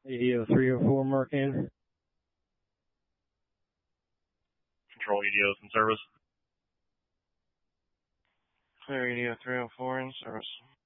ADO 304 marking. Control EDO's in service. Clear EDO 304 in service.